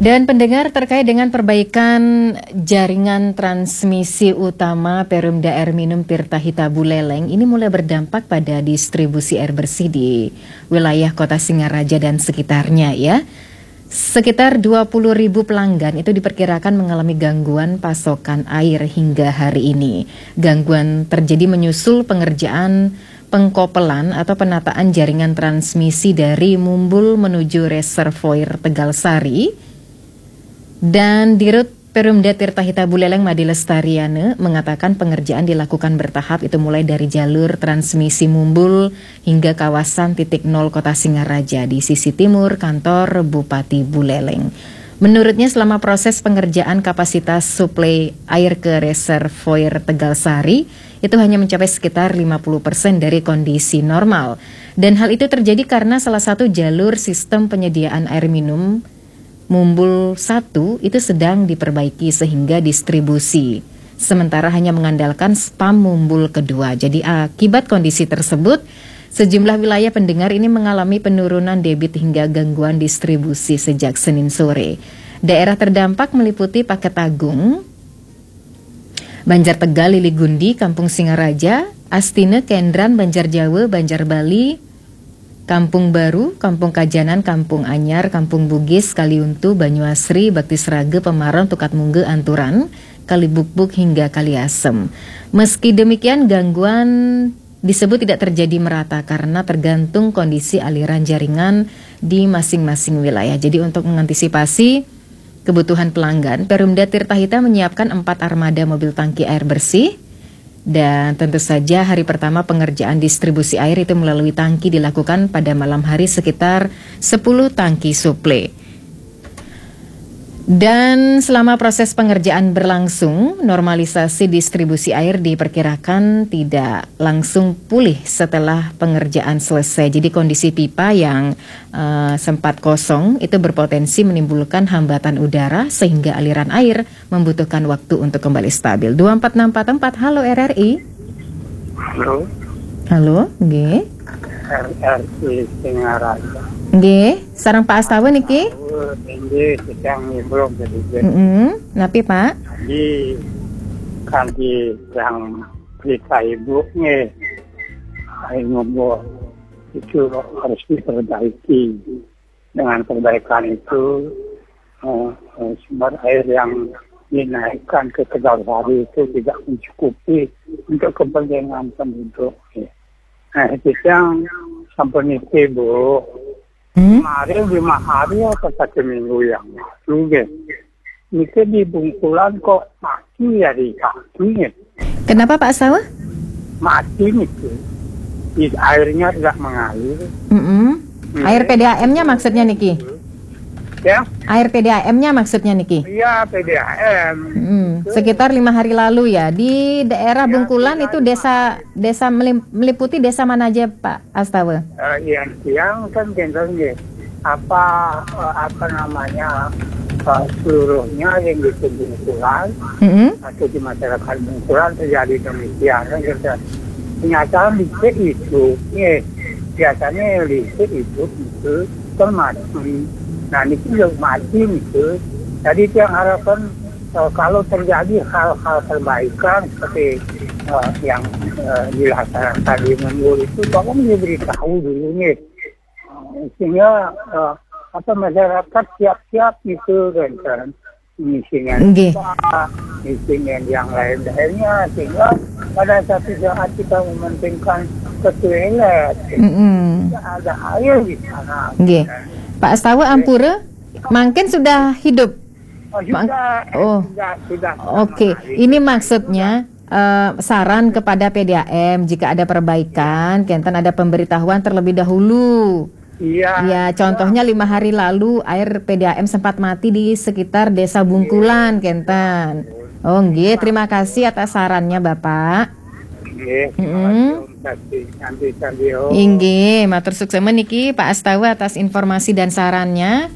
Dan pendengar, terkait dengan perbaikan jaringan transmisi utama Perumda Air Minum Tirtahita Buleleng ini mulai berdampak pada distribusi air bersih di wilayah Kota Singaraja dan sekitarnya ya. Sekitar 20.000 pelanggan itu diperkirakan mengalami gangguan pasokan air hingga hari ini. Gangguan terjadi menyusul pengerjaan pengkopelan atau penataan jaringan transmisi dari Mumbul menuju reservoir Tegalsari. Dan Dirut Perumda Tirtahita Buleleng Madi Lestariane mengatakan pengerjaan dilakukan bertahap, itu mulai dari jalur transmisi Mumbul hingga kawasan titik nol Kota Singaraja di sisi timur kantor Bupati Buleleng. Menurutnya selama proses pengerjaan kapasitas suplai air ke reservoir Tegalsari itu hanya mencapai sekitar 50% dari kondisi normal. Dan hal itu terjadi karena salah satu jalur sistem penyediaan air minum Mumbul 1 itu sedang diperbaiki sehingga distribusi. Sementara hanya mengandalkan spam Mumbul kedua. Jadi akibat kondisi tersebut, sejumlah wilayah pendengar ini mengalami penurunan debit hingga gangguan distribusi sejak Senin sore. Daerah terdampak meliputi Paket Agung, Banjar Tegal, Lili Gundi, Kampung Singaraja, Astine, Kendran, Banjar Jawa, Banjar Bali, Kampung Baru, Kampung Kajanan, Kampung Anyar, Kampung Bugis, Kaliuntu, Banyuasri, Bakti Srage, Pemaron, Tukat Mungge, Anturan, Kalibukbuk hingga Kaliasem. Meski demikian, gangguan disebut tidak terjadi merata karena tergantung kondisi aliran jaringan di masing-masing wilayah. Jadi untuk mengantisipasi kebutuhan pelanggan, Perumda Tirtahita menyiapkan 4 armada mobil tangki air bersih. Dan tentu saja hari pertama pengerjaan distribusi air itu melalui tangki dilakukan pada malam hari sekitar 10 tangki suplai. Dan selama proses pengerjaan berlangsung, normalisasi distribusi air diperkirakan tidak langsung pulih setelah pengerjaan selesai. Jadi kondisi pipa yang sempat kosong itu berpotensi menimbulkan hambatan udara sehingga aliran air membutuhkan waktu untuk kembali stabil. 24644, halo RRI. Halo. Halo, nggih. RRI Singaraja. Nggih, sareng Pak Astawa niki. Nggih, sedang belum jadi. Napi Pak? Di yang berita ibu nih, air ngomong itu harus diperbaiki. Dengan perbaikan itu, sumber air yang dinaikkan ke Tegalsari itu tidak mencukupi untuk kepentingan penduduk. Nah, itu yang sampai niki Bu. Kemarin 5 hari atau 1 minggu yang lalu, ini di Bungkulan kok mati ya di kaki. Kenapa Pak Astawa? Mati nih, airnya tidak mengalir. Air PDAM-nya maksudnya niki? Ya? Air PDAM-nya maksudnya niki? Iya, PDAM. Sekitar 5 hari lalu ya. Di daerah Bungkulan itu desa meliputi desa mana aja Pak Astawa? Yang kan generalnya apa namanya seluruhnya yang di Bungkulan atau di masyarakat Bungkulan terjadi demikian. Ternyata listrik itu, biasanya listrik itu termati. Nah, ini juga mati itu. Jadi yang harapan kalau terjadi hal-hal perbaikan seperti yang dilaksanakan di Mumbul itu, tolong diberitahu dulu nih. Sehingga masyarakat siap-siap itu kan misinya yang lain-lainnya, sehingga pada satu saat kita mementingkan ketuelet, ada air di sana. Pak Astawa Ampura, mungkin sudah hidup? Sudah. Oke. Ini maksudnya saran kepada PDAM jika ada perbaikan, kenten ada pemberitahuan terlebih dahulu. Iya. Ya, contohnya 5 hari lalu air PDAM sempat mati di sekitar Desa Bungkulan, kenten. Oh, nggih, terima kasih atas sarannya Bapak. Inggih, matur sukses meniki Pak Astawa atas informasi dan sarannya.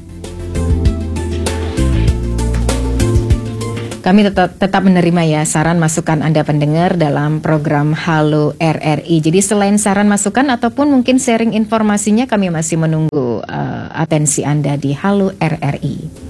Kami tetap menerima ya saran masukan Anda pendengar dalam program Halo RRI. Jadi selain saran masukan ataupun mungkin sharing informasinya, kami masih menunggu atensi Anda di Halo RRI.